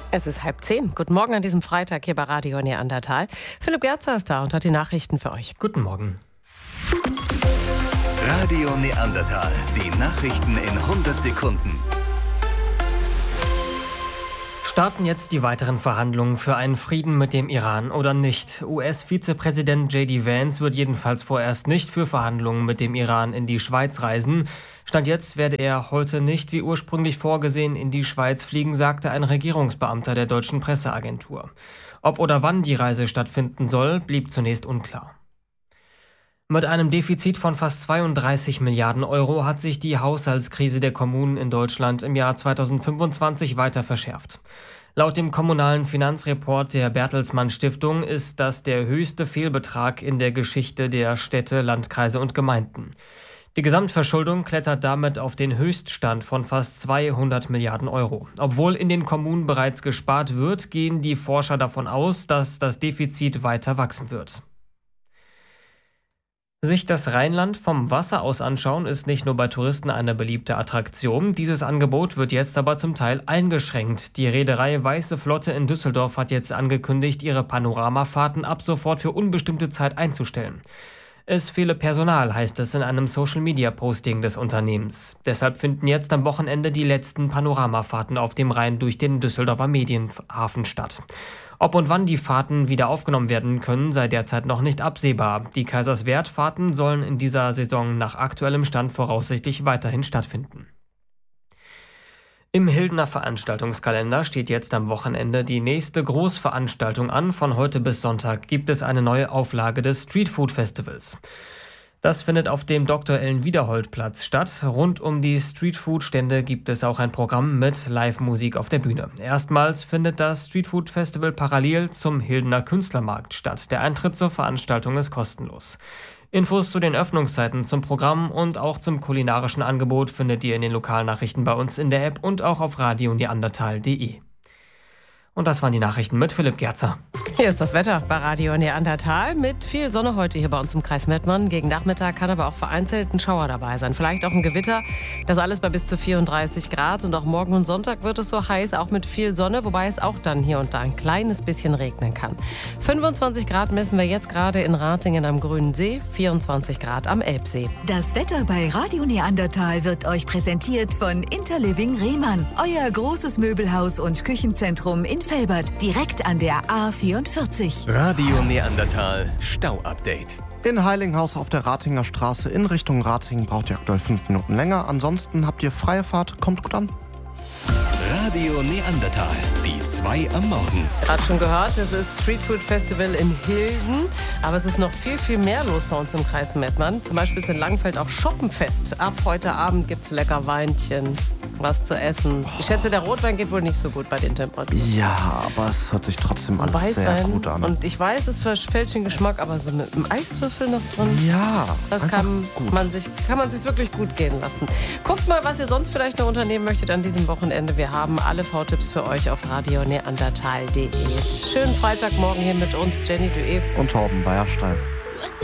Es ist 9:30. Guten Morgen an diesem Freitag hier bei Radio Neandertal. Philipp Gerzer ist da und hat die Nachrichten für euch. Guten Morgen. Radio Neandertal. Die Nachrichten in 100 Sekunden. Starten jetzt die weiteren Verhandlungen für einen Frieden mit dem Iran oder nicht? US-Vizepräsident J.D. Vance wird jedenfalls vorerst nicht für Verhandlungen mit dem Iran in die Schweiz reisen. Stand jetzt werde er heute nicht, wie ursprünglich vorgesehen, in die Schweiz fliegen, sagte ein Regierungsbeamter der deutschen Presseagentur. Ob oder wann die Reise stattfinden soll, blieb zunächst unklar. Mit einem Defizit von fast 32 Milliarden Euro hat sich die Haushaltskrise der Kommunen in Deutschland im Jahr 2025 weiter verschärft. Laut dem kommunalen Finanzreport der Bertelsmann Stiftung ist das der höchste Fehlbetrag in der Geschichte der Städte, Landkreise und Gemeinden. Die Gesamtverschuldung klettert damit auf den Höchststand von fast 200 Milliarden Euro. Obwohl in den Kommunen bereits gespart wird, gehen die Forscher davon aus, dass das Defizit weiter wachsen wird. Sich das Rheinland vom Wasser aus anschauen, ist nicht nur bei Touristen eine beliebte Attraktion. Dieses Angebot wird jetzt aber zum Teil eingeschränkt. Die Reederei Weiße Flotte in Düsseldorf hat jetzt angekündigt, ihre Panoramafahrten ab sofort für unbestimmte Zeit einzustellen. Es fehle Personal, heißt es in einem Social-Media-Posting des Unternehmens. Deshalb finden jetzt am Wochenende die letzten Panoramafahrten auf dem Rhein durch den Düsseldorfer Medienhafen statt. Ob und wann die Fahrten wieder aufgenommen werden können, sei derzeit noch nicht absehbar. Die Kaiserswerth-Fahrten sollen in dieser Saison nach aktuellem Stand voraussichtlich weiterhin stattfinden. Im Hildener Veranstaltungskalender steht jetzt am Wochenende die nächste Großveranstaltung an. Von heute bis Sonntag gibt es eine neue Auflage des Streetfood Festivals. Das findet auf dem Dr.-Ellen-Wiederhold-Platz statt. Rund um die Streetfood-Stände gibt es auch ein Programm mit Live-Musik auf der Bühne. Erstmals findet das Streetfood-Festival parallel zum Hildener Künstlermarkt statt. Der Eintritt zur Veranstaltung ist kostenlos. Infos zu den Öffnungszeiten, zum Programm und auch zum kulinarischen Angebot findet ihr in den Lokalnachrichten bei uns in der App und auch auf radioneandertal.de. Und das waren die Nachrichten mit Philipp Gerzer. Hier ist das Wetter bei Radio Neandertal mit viel Sonne heute hier bei uns im Kreis Mettmann. Gegen Nachmittag kann aber auch vereinzelt ein Schauer dabei sein. Vielleicht auch ein Gewitter. Das alles bei bis zu 34 Grad. Und auch morgen und Sonntag wird es so heiß, auch mit viel Sonne. Wobei es auch dann hier und da ein kleines bisschen regnen kann. 25 Grad messen wir jetzt gerade in Ratingen am Grünen See. 24 Grad am Elbsee. Das Wetter bei Radio Neandertal wird euch präsentiert von Interliving Rehmann. Euer großes Möbelhaus und Küchenzentrum in Velbert, direkt an der A44. Radio Neandertal Stau-Update. In Heilinghaus auf der Ratinger Straße in Richtung Ratingen braucht ihr aktuell 5 Minuten länger. Ansonsten habt ihr freie Fahrt, kommt gut an. Radio Neandertal, die 2 am Morgen. Gerade schon gehört, es ist Streetfood Festival in Hilden. Aber es ist noch viel, viel mehr los bei uns im Kreis Mettmann. Zum Beispiel ist in Langenfeld auch Schoppenfest. Ab heute Abend gibt's lecker Weinchen, was zu essen. Ich schätze, der Rotwein geht wohl nicht so gut bei den Temperaturen. Ja, aber es hört sich trotzdem alles Weißwein, sehr gut an. Und ich weiß, es verfälscht den Geschmack, aber so mit einem Eiswürfel noch drin. Ja, Das kann man sich wirklich gut gehen lassen. Guckt mal, was ihr sonst vielleicht noch unternehmen möchtet an diesem Wochenende. Wir haben alle V-Tipps für euch auf radioneandertal.de. Schönen Freitagmorgen hier mit uns, Jenny Dueb und Torben Weierstein.